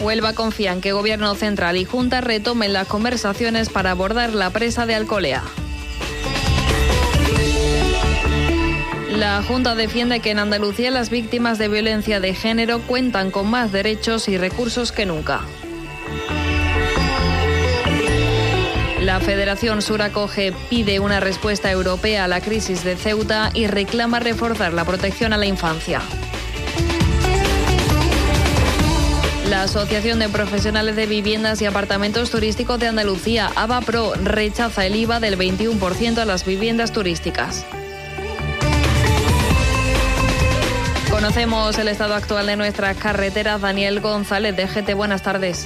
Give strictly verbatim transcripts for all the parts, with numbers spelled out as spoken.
Huelva confía en que Gobierno Central y Junta retomen las conversaciones para abordar la presa de Alcolea. La Junta defiende que en Andalucía las víctimas de violencia de género cuentan con más derechos y recursos que nunca. La Federación Sur acoge, pide una respuesta europea a la crisis de Ceuta y reclama reforzar la protección a la infancia. La Asociación de Profesionales de Viviendas y Apartamentos Turísticos de Andalucía, AVAPRO, rechaza el I V A del veintiuno por ciento a las viviendas turísticas. Conocemos el estado actual de nuestras carreteras. Daniel González, de G T, buenas tardes.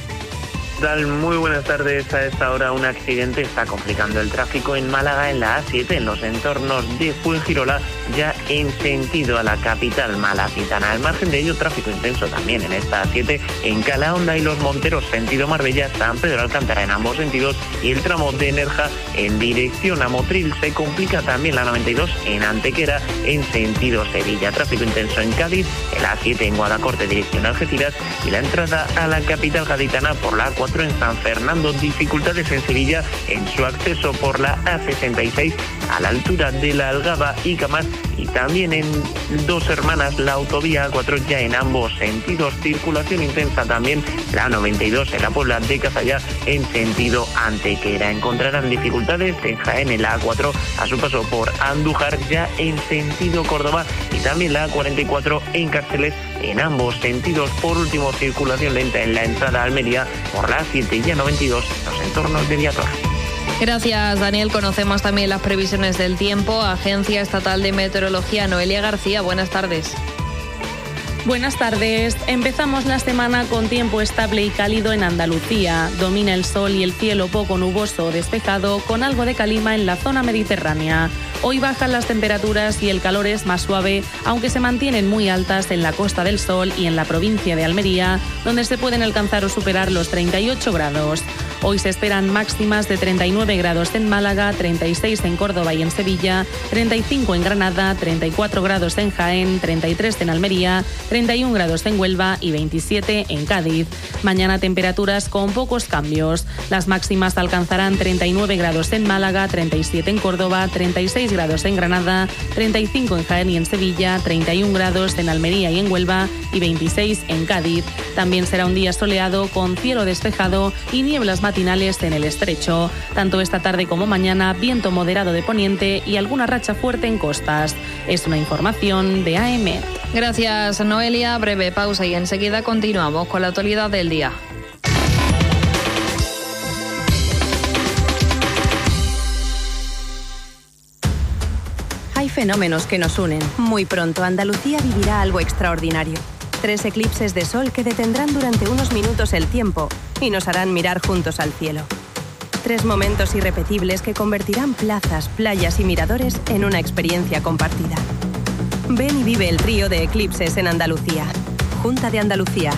Muy buenas tardes. A esta hora un accidente está complicando el tráfico en Málaga en la A siete, en los entornos de Fuengirola, ya en sentido a la capital malacitana. Al margen de ello, tráfico intenso también en esta A siete, en Calahonda y Los Monteros, sentido Marbella, San Pedro Alcántara en ambos sentidos, y el tramo de Nerja en dirección a Motril. Se complica también la noventa y dos en Antequera en sentido Sevilla. Tráfico intenso en Cádiz, en la A siete en Guadacorte dirección a Algeciras, y la entrada a la capital gaditana por la A cuatro en San Fernando. Dificultades en Sevilla en su acceso por la A sesenta y seis a la altura de la Algaba y Camas, y también en Dos Hermanas la autovía A cuatro ya en ambos sentidos. Circulación intensa también la noventa y dos en la Puebla de Cazalla en sentido Antequera. Encontrarán dificultades en Jaén en la A cuatro a su paso por Andújar ya en sentido Córdoba, y también la A cuarenta y cuatro en Cárceles en ambos sentidos. Por último, circulación lenta en la entrada a Almería por la A siete y A noventa y dos en los entornos de Viator. Gracias, Daniel. Conocemos también las previsiones del tiempo. Agencia Estatal de Meteorología, Noelia García, buenas tardes. Buenas tardes. Empezamos la semana con tiempo estable y cálido en Andalucía. Domina el sol y el cielo poco nuboso o despejado, con algo de calima en la zona mediterránea. Hoy bajan las temperaturas y el calor es más suave, aunque se mantienen muy altas en la Costa del Sol y en la provincia de Almería, donde se pueden alcanzar o superar los treinta y ocho grados. Hoy se esperan máximas de treinta y nueve grados en Málaga, treinta y seis en Córdoba y en Sevilla, treinta y cinco en Granada, treinta y cuatro grados en Jaén, treinta y tres en Almería, treinta y uno grados en Huelva y veintisiete en Cádiz. Mañana temperaturas con pocos cambios. Las máximas alcanzarán treinta y nueve grados en Málaga, treinta y siete en Córdoba, treinta y seis grados en Granada, treinta y cinco en Jaén y en Sevilla, treinta y uno grados en Almería y en Huelva y veintiséis en Cádiz. También será un día soleado con cielo despejado y nieblas matinales en el estrecho. Tanto esta tarde como mañana, viento moderado de poniente y alguna racha fuerte en costas. Es una información de A M. Gracias, Noelia. Breve pausa y enseguida continuamos con la actualidad del día. Hay fenómenos que nos unen. Muy pronto Andalucía vivirá algo extraordinario. Tres eclipses de sol que detendrán durante unos minutos el tiempo y nos harán mirar juntos al cielo. Tres momentos irrepetibles que convertirán plazas, playas y miradores en una experiencia compartida. Ven y vive el trío de eclipses en Andalucía. Junta de Andalucía.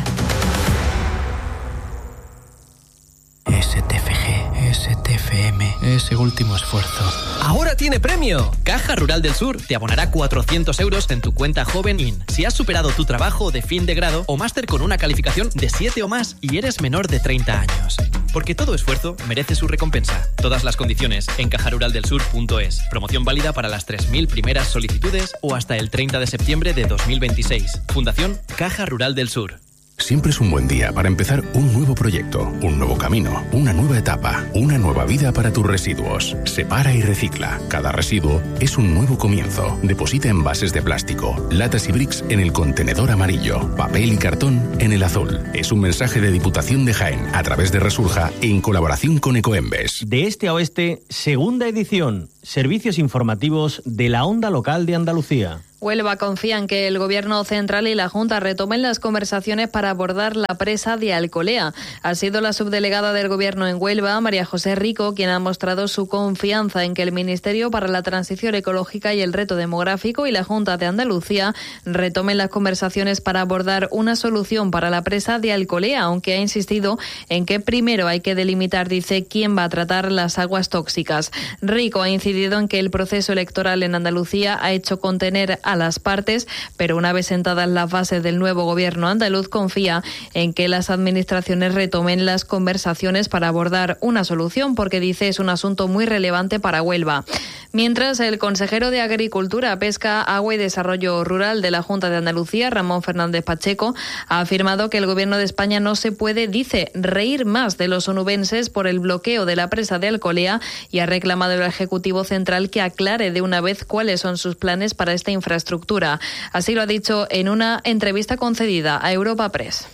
S T F G, S T F M, ese último esfuerzo. ¡Ahora tiene premio! Caja Rural del Sur te abonará cuatrocientos euros en tu cuenta Joven In si has superado tu trabajo de fin de grado o máster con una calificación de siete o más y eres menor de treinta años. Porque todo esfuerzo merece su recompensa. Todas las condiciones en caja rural del sur punto es. Promoción válida para las tres mil primeras solicitudes o hasta el treinta de septiembre de dos mil veintiséis. Fundación Caja Rural del Sur. Siempre es un buen día para empezar un nuevo proyecto, un nuevo camino, una nueva etapa, una nueva vida para tus residuos. Separa y recicla. Cada residuo es un nuevo comienzo. Deposita envases de plástico, latas y bricks en el contenedor amarillo, papel y cartón en el azul. Es un mensaje de Diputación de Jaén a través de Resurja en colaboración con Ecoembes. De este a oeste, segunda edición. Servicios informativos de la Onda Local de Andalucía. Huelva confía en que el Gobierno Central y la Junta retomen las conversaciones para abordar la presa de Alcolea. Ha sido la subdelegada del Gobierno en Huelva, María José Rico, quien ha mostrado su confianza en que el Ministerio para la Transición Ecológica y el Reto Demográfico y la Junta de Andalucía retomen las conversaciones para abordar una solución para la presa de Alcolea, aunque ha insistido en que primero hay que delimitar, dice, quién va a tratar las aguas tóxicas. Rico ha incidido en que el proceso electoral en Andalucía ha hecho contener a a las partes, pero una vez sentadas las bases del nuevo gobierno andaluz, confía en que las administraciones retomen las conversaciones para abordar una solución, porque dice es un asunto muy relevante para Huelva. Mientras, el consejero de Agricultura, Pesca, Agua y Desarrollo Rural de la Junta de Andalucía, Ramón Fernández Pacheco, ha afirmado que el Gobierno de España no se puede, dice, reír más de los onubenses por el bloqueo de la presa de Alcolea y ha reclamado al Ejecutivo Central que aclare de una vez cuáles son sus planes para esta infraestructura. Así lo ha dicho en una entrevista concedida a Europa Press.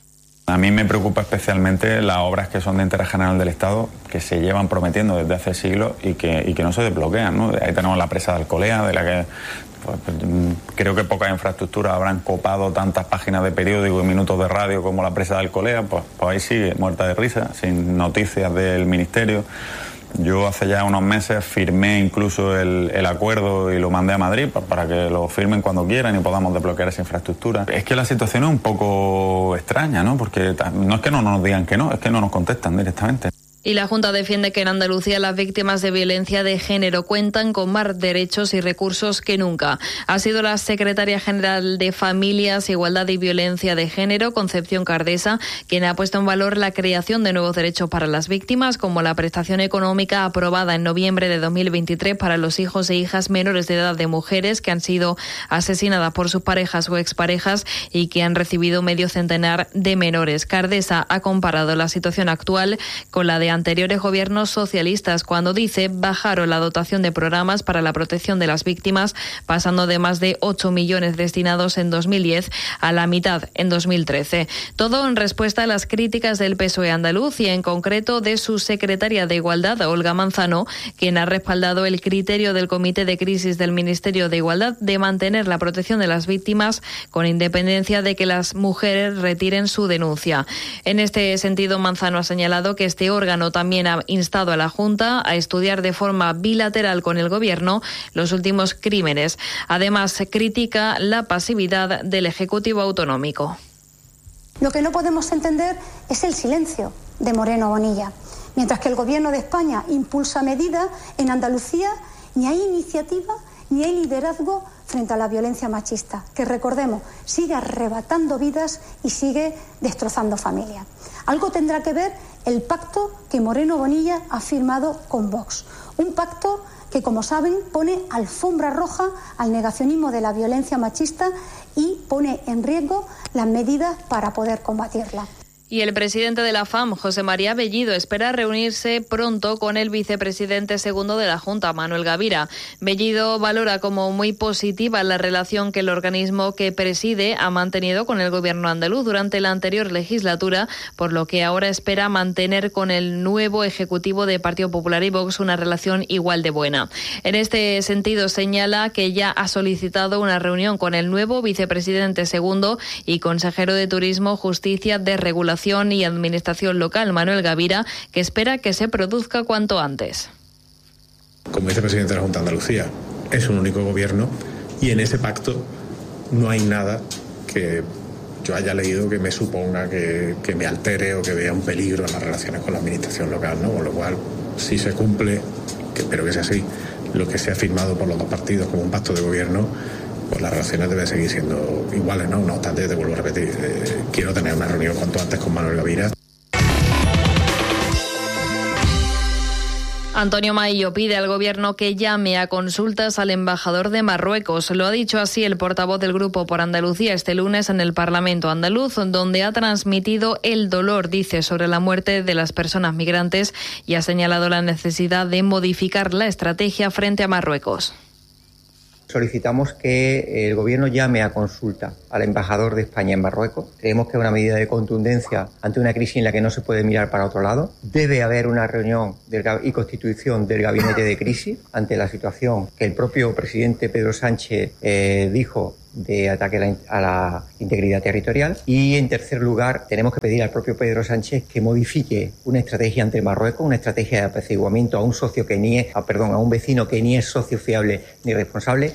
A mí me preocupa especialmente las obras que son de interés general del Estado, que se llevan prometiendo desde hace siglos y que, y que no se desbloquean, ¿no? Ahí tenemos la presa de Alcolea, de la que pues, creo que pocas infraestructuras habrán copado tantas páginas de periódico y minutos de radio como la presa de Alcolea, pues, pues ahí sigue, muerta de risa, sin noticias del Ministerio. Yo hace ya unos meses firmé incluso el, el acuerdo y lo mandé a Madrid para que lo firmen cuando quieran y podamos desbloquear esa infraestructura. Es que la situación es un poco extraña, ¿no? Porque no es que no nos digan que no, es que no nos contestan directamente. Y la Junta defiende que en Andalucía las víctimas de violencia de género cuentan con más derechos y recursos que nunca. Ha sido la secretaria general de Familias, Igualdad y Violencia de Género, Concepción Cardesa, quien ha puesto en valor la creación de nuevos derechos para las víctimas, como la prestación económica aprobada en noviembre de dos mil veintitrés para los hijos e hijas menores de edad de mujeres que han sido asesinadas por sus parejas o exparejas y que han recibido medio centenar de menores. Cardesa ha comparado la situación actual con la de anteriores gobiernos socialistas, cuando dice bajaron la dotación de programas para la protección de las víctimas, pasando de más de ocho millones destinados en dos mil diez a la mitad en dos mil trece. Todo en respuesta a las críticas del P S O E andaluz y en concreto de su secretaria de Igualdad, Olga Manzano, quien ha respaldado el criterio del Comité de Crisis del Ministerio de Igualdad de mantener la protección de las víctimas con independencia de que las mujeres retiren su denuncia. En este sentido, Manzano ha señalado que este órgano también ha instado a la Junta a estudiar de forma bilateral con el Gobierno los últimos crímenes. Además, critica la pasividad del Ejecutivo autonómico. Lo que no podemos entender es el silencio de Moreno Bonilla. Mientras que el Gobierno de España impulsa medidas, en Andalucía ni hay iniciativa ni hay liderazgo frente a la violencia machista, que recordemos, sigue arrebatando vidas y sigue destrozando familias. Algo tendrá que ver el pacto que Moreno Bonilla ha firmado con Vox. Un pacto que, como saben, pone alfombra roja al negacionismo de la violencia machista y pone en riesgo las medidas para poder combatirla. Y el presidente de la F A M, José María Bellido, espera reunirse pronto con el vicepresidente segundo de la Junta, Manuel Gavira. Bellido valora como muy positiva la relación que el organismo que preside ha mantenido con el gobierno andaluz durante la anterior legislatura, por lo que ahora espera mantener con el nuevo ejecutivo de Partido Popular y Vox una relación igual de buena. En este sentido, señala que ya ha solicitado una reunión con el nuevo vicepresidente segundo y consejero de Turismo, Justicia, Desregulación y Administración Local, Manuel Gavira, que espera que se produzca cuanto antes. Como vicepresidente de la Junta de Andalucía, es un único gobierno y en ese pacto no hay nada que yo haya leído que me suponga que, que me altere o que vea un peligro en las relaciones con la administración local, ¿no? Con lo cual, si se cumple, que espero que sea así, lo que se ha firmado por los dos partidos como un pacto de gobierno, pues las relaciones deben seguir siendo iguales, ¿no? No obstante, te vuelvo a repetir, eh, quiero tener una reunión cuanto antes con Manuel Gavira. Antonio Maillo pide al Gobierno que llame a consultas al embajador de Marruecos. Lo ha dicho así el portavoz del Grupo por Andalucía este lunes en el Parlamento andaluz, donde ha transmitido el dolor, dice, sobre la muerte de las personas migrantes y ha señalado la necesidad de modificar la estrategia frente a Marruecos. Solicitamos que el Gobierno llame a consulta al embajador de España en Marruecos. Creemos que es una medida de contundencia ante una crisis en la que no se puede mirar para otro lado. Debe haber una reunión del, y constitución del gabinete de crisis ante la situación que el propio presidente Pedro Sánchez eh, dijo de ataque a la, a la integridad territorial. Y en tercer lugar, tenemos que pedir al propio Pedro Sánchez que modifique una estrategia ante Marruecos, una estrategia de apaciguamiento a un socio que ni es, ah, perdón, a un vecino que ni es socio fiable ni responsable.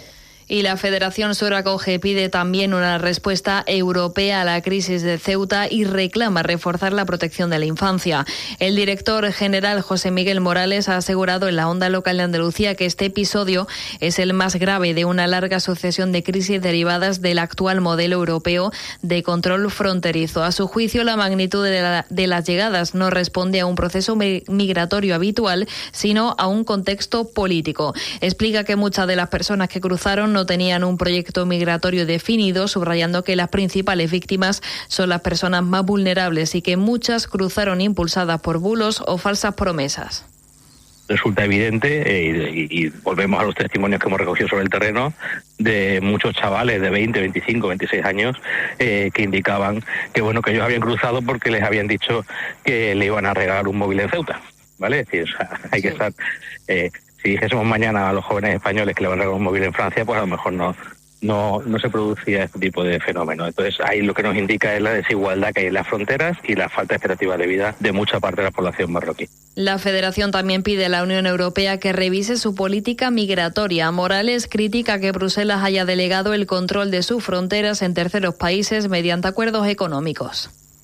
Y la Federación Sur Acoge pide también una respuesta europea a la crisis de Ceuta y reclama reforzar la protección de la infancia. El director general José Miguel Morales ha asegurado en la Onda Local de Andalucía que este episodio es el más grave de una larga sucesión de crisis derivadas del actual modelo europeo de control fronterizo. A su juicio, la magnitud de, la, de las llegadas no responde a un proceso migratorio habitual, sino a un contexto político. Explica que muchas de las personas que cruzaron no tenían un proyecto migratorio definido, subrayando que las principales víctimas son las personas más vulnerables y que muchas cruzaron impulsadas por bulos o falsas promesas. Resulta evidente, eh, y, y volvemos a los testimonios que hemos recogido sobre el terreno, de muchos chavales de veinte, veinticinco, veintiséis años eh, que indicaban que bueno que ellos habían cruzado porque les habían dicho que le iban a regalar un móvil en Ceuta, ¿vale? Es decir, o sea, hay que estar... Eh, si dijésemos mañana a los jóvenes españoles que le van a regalar un móvil en Francia, pues a lo mejor no... No, no se producía este tipo de fenómeno. Entonces, ahí lo que nos indica es la desigualdad que hay en las fronteras y la falta de expectativa de vida de mucha parte de la población marroquí. La Federación también pide a la Unión Europea que revise su política migratoria. Morales critica que Bruselas haya delegado el control de sus fronteras en terceros países mediante acuerdos económicos.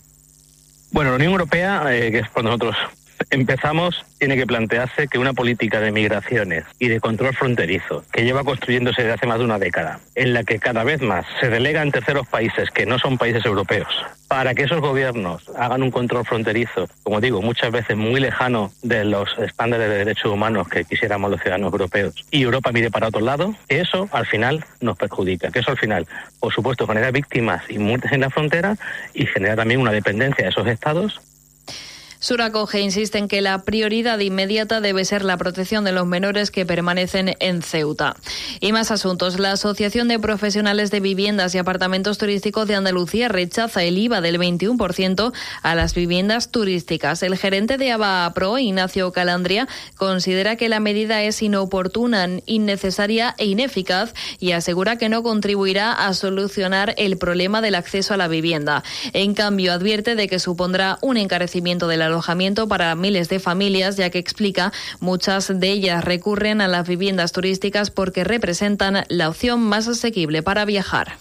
Bueno, la Unión Europea, eh, que es por nosotros... empezamos, tiene que plantearse que una política de migraciones y de control fronterizo que lleva construyéndose desde hace más de una década, en la que cada vez más se delega en terceros países que no son países europeos, para que esos gobiernos hagan un control fronterizo, como digo, muchas veces muy lejano de los estándares de derechos humanos que quisiéramos los ciudadanos europeos, y Europa mire para otro lado, que eso al final nos perjudica, que eso al final, por supuesto, genera víctimas y muertes en la frontera y genera también una dependencia de esos estados. Sur Acoge insiste en que la prioridad inmediata debe ser la protección de los menores que permanecen en Ceuta. Y más asuntos. La Asociación de Profesionales de Viviendas y Apartamentos Turísticos de Andalucía rechaza el I V A del veintiuno por ciento a las viviendas turísticas. El gerente de ABAPRO, Ignacio Calandria, considera que la medida es inoportuna, innecesaria e ineficaz y asegura que no contribuirá a solucionar el problema del acceso a la vivienda. En cambio, advierte de que supondrá un encarecimiento de la alojamiento para miles de familias, ya que explica muchas de ellas recurren a las viviendas turísticas porque representan la opción más asequible para viajar.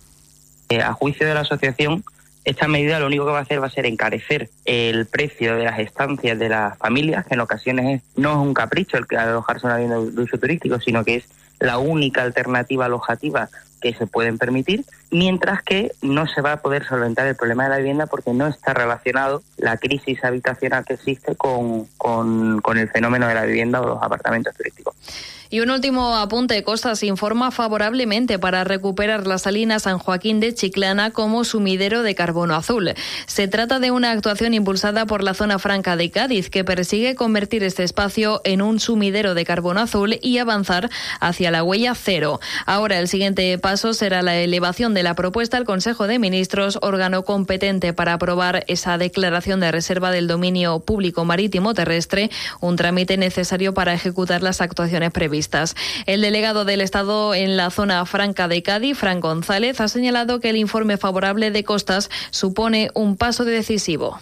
Eh, a juicio de la asociación, esta medida lo único que va a hacer va a ser encarecer el precio de las estancias de las familias, que en ocasiones no es un capricho el que alojarse en una vivienda de uso turístico, sino que es la única alternativa alojativa que se pueden permitir, mientras que no se va a poder solventar el problema de la vivienda porque no está relacionado la crisis habitacional que existe con, con, con el fenómeno de la vivienda o los apartamentos turísticos. Y un último apunte. Costas informa favorablemente para recuperar la salina San Joaquín de Chiclana como sumidero de carbono azul. Se trata de una actuación impulsada por la Zona Franca de Cádiz que persigue convertir este espacio en un sumidero de carbono azul y avanzar hacia la huella cero. Ahora el siguiente paso será la elevación de la propuesta al Consejo de Ministros, órgano competente para aprobar esa declaración de reserva del dominio público marítimo terrestre, un trámite necesario para ejecutar las actuaciones previstas. El delegado del Estado en la Zona Franca de Cádiz, Fran González, ha señalado que el informe favorable de Costas supone un paso decisivo.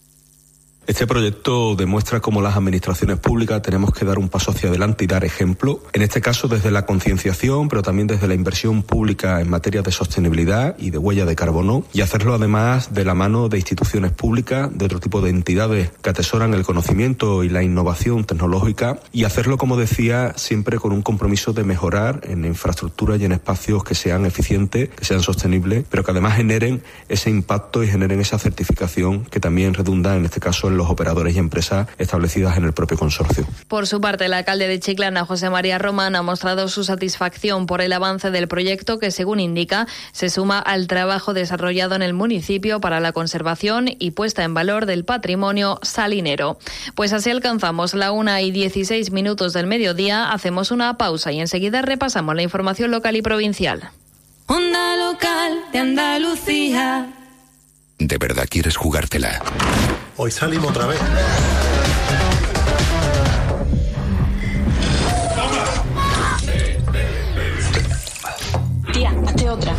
Este proyecto demuestra cómo las administraciones públicas tenemos que dar un paso hacia adelante y dar ejemplo, en este caso desde la concienciación, pero también desde la inversión pública en materia de sostenibilidad y de huella de carbono, y hacerlo además de la mano de instituciones públicas, de otro tipo de entidades que atesoran el conocimiento y la innovación tecnológica, y hacerlo, como decía, siempre con un compromiso de mejorar en infraestructura y en espacios que sean eficientes, que sean sostenibles, pero que además generen ese impacto y generen esa certificación que también redunda, en este caso, en los operadores y empresas establecidas en el propio consorcio. Por su parte, el alcalde de Chiclana, José María Román, ha mostrado su satisfacción por el avance del proyecto que, según indica, se suma al trabajo desarrollado en el municipio para la conservación y puesta en valor del patrimonio salinero. Pues así alcanzamos la una y dieciséis minutos del mediodía, hacemos una pausa y enseguida repasamos la información local y provincial. Onda Local de Andalucía. ¿De verdad quieres jugártela? Hoy salimos otra vez. Tía, hazte otra.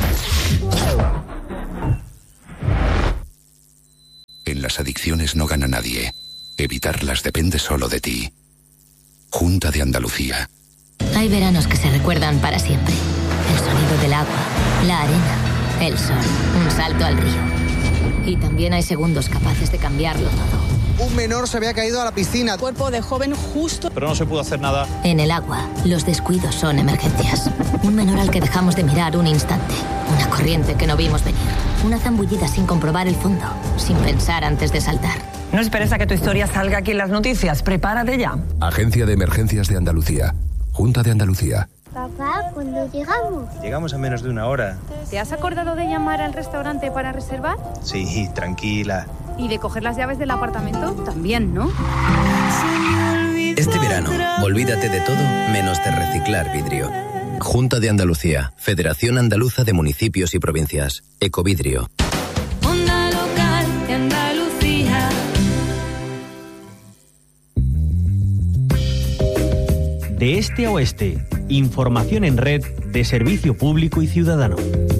En las adicciones no gana nadie. Evitarlas depende solo de ti. Junta de Andalucía. Hay veranos que se recuerdan para siempre. El sonido del agua, la arena, el sol, un salto al río. Y también hay segundos capaces de cambiarlo todo. Un menor se había caído a la piscina. Cuerpo de joven justo. Pero no se pudo hacer nada. En el agua, los descuidos son emergencias. Un menor al que dejamos de mirar un instante. Una corriente que no vimos venir. Una zambullida sin comprobar el fondo, sin pensar antes de saltar. No esperes a que tu historia salga aquí en las noticias. Prepárate ya. Agencia de Emergencias de Andalucía. Junta de Andalucía. Papá, ¿cuándo llegamos? Llegamos a menos de una hora. ¿Te has acordado de llamar al restaurante para reservar? Sí, tranquila. ¿Y de coger las llaves del apartamento? También, ¿no? Este verano, olvídate de todo menos de reciclar vidrio. Junta de Andalucía, Federación Andaluza de Municipios y Provincias, Ecovidrio. Onda local de Andalucía. De este a oeste, información en red de servicio público y ciudadano.